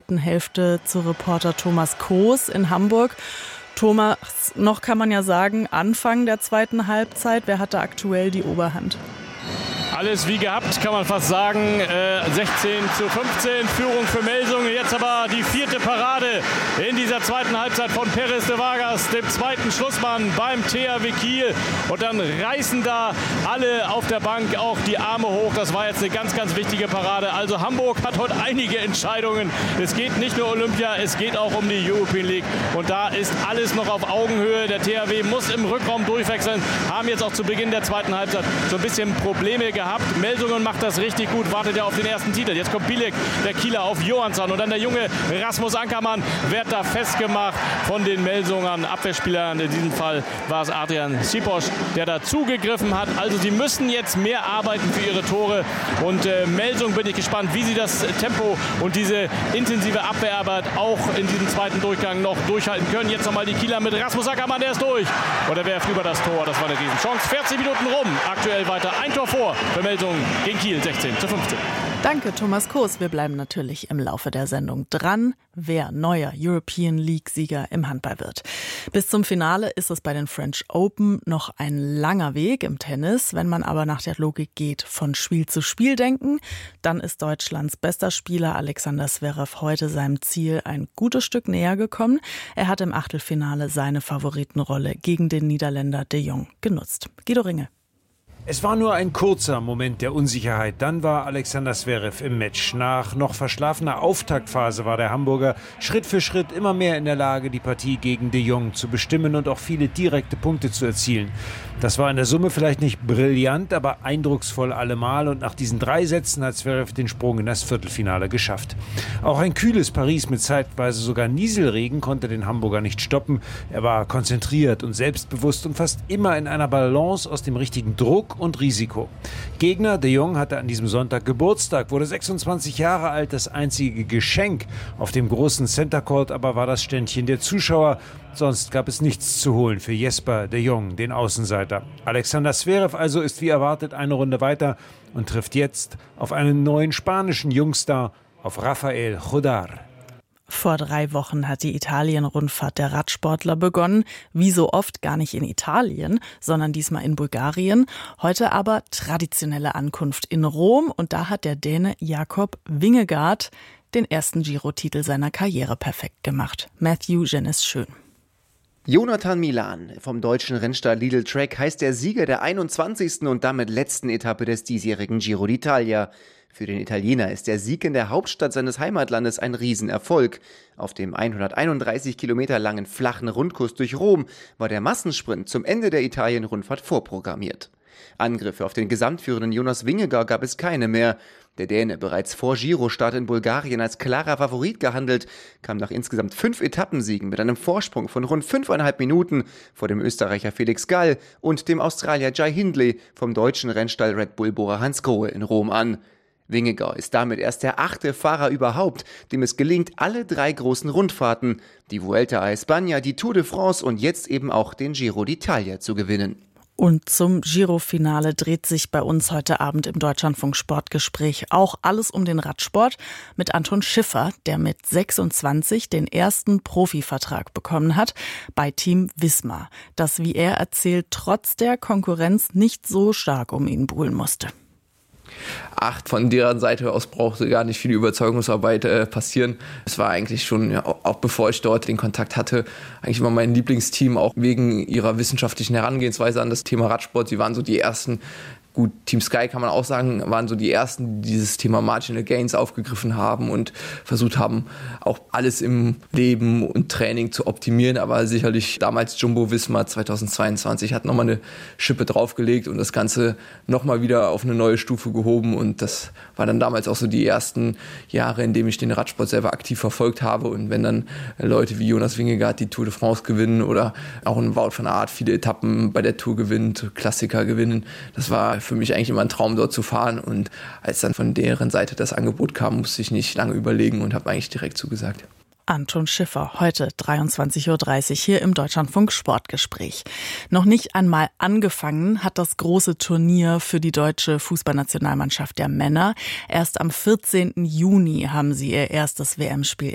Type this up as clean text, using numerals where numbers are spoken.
zweiten Hälfte zu Reporter Thomas Koos in Hamburg. Thomas, noch kann man ja sagen, Anfang der zweiten Halbzeit. Wer hatte aktuell die Oberhand? Alles wie gehabt, kann man fast sagen. 16:15, Führung für Melsungen. Jetzt aber die vierte Parade in dieser zweiten Halbzeit von Pérez de Vargas, dem zweiten Schlussmann beim THW Kiel. Und dann reißen da alle auf der Bank auch die Arme hoch. Das war jetzt eine ganz, ganz wichtige Parade. Also Hamburg hat heute einige Entscheidungen. Es geht nicht nur Olympia, es geht auch um die European League. Und da ist alles noch auf Augenhöhe. Der THW muss im Rückraum durchwechseln. Haben jetzt auch zu Beginn der zweiten Halbzeit so ein bisschen Probleme gehabt. Melsungen macht das richtig gut, wartet ja auf den ersten Titel. Jetzt kommt Bilek, der Kieler, auf Johansson. Und dann der junge Rasmus Ankermann wird da festgemacht von den Melsungern. Abwehrspielern, in diesem Fall war es Adrian Siposch, der da zugegriffen hat. Also sie müssen jetzt mehr arbeiten für ihre Tore. Und Melsungen, bin ich gespannt, wie sie das Tempo und diese intensive Abwehrarbeit auch in diesem zweiten Durchgang noch durchhalten können. Jetzt nochmal die Kieler mit Rasmus Ankermann, der ist durch. Und er werft über das Tor. Das war eine Riesenchance. 40 Minuten rum. Aktuell weiter ein Tor vor. Melsungen gegen Kiel 16:15. Danke, Thomas Koos. Wir bleiben natürlich im Laufe der Sendung dran, wer neuer European League-Sieger im Handball wird. Bis zum Finale ist es bei den French Open noch ein langer Weg im Tennis. Wenn man aber nach der Logik geht, von Spiel zu Spiel denken, dann ist Deutschlands bester Spieler Alexander Zverev heute seinem Ziel ein gutes Stück näher gekommen. Er hat im Achtelfinale seine Favoritenrolle gegen den Niederländer De Jong genutzt. Guido Ringe. Es war nur ein kurzer Moment der Unsicherheit. Dann war Alexander Zverev im Match. Nach noch verschlafener Auftaktphase war der Hamburger Schritt für Schritt immer mehr in der Lage, die Partie gegen De Jong zu bestimmen und auch viele direkte Punkte zu erzielen. Das war in der Summe vielleicht nicht brillant, aber eindrucksvoll allemal. Und nach diesen 3 Sätzen hat Zverev den Sprung in das Viertelfinale geschafft. Auch ein kühles Paris mit zeitweise sogar Nieselregen konnte den Hamburger nicht stoppen. Er war konzentriert und selbstbewusst und fast immer in einer Balance aus dem richtigen Druck und Risiko. Gegner De Jong hatte an diesem Sonntag Geburtstag, wurde 26 Jahre alt. Das einzige Geschenk auf dem großen Center Court aber war das Ständchen der Zuschauer. Sonst gab es nichts zu holen für Jesper De Jong, den Außenseiter. Alexander Zverev also ist wie erwartet eine Runde weiter und trifft jetzt auf einen neuen spanischen Jungstar, auf Rafael Jodar. Vor 3 Wochen hat die Italien-Rundfahrt der Radsportler begonnen. Wie so oft gar nicht in Italien, sondern diesmal in Bulgarien. Heute aber traditionelle Ankunft in Rom. Und da hat der Däne Jakob Vingegaard den ersten Giro-Titel seiner Karriere perfekt gemacht. Matthew Jennis Schön. Jonathan Milan vom deutschen Rennstall Lidl Trek heißt der Sieger der 21. und damit letzten Etappe des diesjährigen Giro d'Italia. Für den Italiener ist der Sieg in der Hauptstadt seines Heimatlandes ein Riesenerfolg. Auf dem 131 Kilometer langen flachen Rundkurs durch Rom war der Massensprint zum Ende der Italien-Rundfahrt vorprogrammiert. Angriffe auf den gesamtführenden Jonas Vingegaard gab es keine mehr. Der Däne, bereits vor Giro-Start in Bulgarien als klarer Favorit gehandelt, kam nach insgesamt 5 Etappensiegen mit einem Vorsprung von rund 5,5 Minuten vor dem Österreicher Felix Gall und dem Australier Jai Hindley vom deutschen Rennstall Red Bull Bora Hansgrohe in Rom an. Vingegaard ist damit erst der 8. Fahrer überhaupt, dem es gelingt, alle 3 großen Rundfahrten, die Vuelta a España, die Tour de France und jetzt eben auch den Giro d'Italia zu gewinnen. Und zum Giro-Finale dreht sich bei uns heute Abend im Deutschlandfunk Sportgespräch auch alles um den Radsport mit Anton Schiffer, der mit 26 den ersten Profivertrag bekommen hat bei Team Visma, das, wie er erzählt, trotz der Konkurrenz nicht so stark um ihn buhlen musste. Von deren Seite aus brauchte gar nicht viel Überzeugungsarbeit passieren. Es war eigentlich schon, ja, auch bevor ich dort den Kontakt hatte, eigentlich immer mein Lieblingsteam, auch wegen ihrer wissenschaftlichen Herangehensweise an das Thema Radsport. Sie waren so die ersten. Gut, Team Sky kann man auch sagen, waren so die ersten, die dieses Thema Marginal Gains aufgegriffen haben und versucht haben, auch alles im Leben und Training zu optimieren. Aber sicherlich damals Jumbo Visma 2022 hat nochmal eine Schippe draufgelegt und das Ganze nochmal wieder auf eine neue Stufe gehoben. Und das war dann damals auch so die ersten Jahre, in denen ich den Radsport selber aktiv verfolgt habe. Und wenn dann Leute wie Jonas Vingegaard die Tour de France gewinnen oder auch ein Wout van Aert viele Etappen bei der Tour gewinnt, Klassiker gewinnen, das war für mich eigentlich immer ein Traum, dort zu fahren. Und als dann von deren Seite das Angebot kam, musste ich nicht lange überlegen und habe eigentlich direkt zugesagt. Anton Schiffer, heute 23:30 Uhr hier im Deutschlandfunk Sportgespräch. Noch nicht einmal angefangen hat das große Turnier für die deutsche Fußballnationalmannschaft der Männer. Erst am 14. Juni haben sie ihr erstes WM-Spiel